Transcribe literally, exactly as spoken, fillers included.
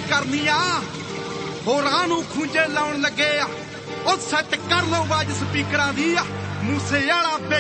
करनी आ होरां नूं खूंजे लाउण लगे आ ओ सैट कर लो आवाज स्पीकरां दी मूसे वाला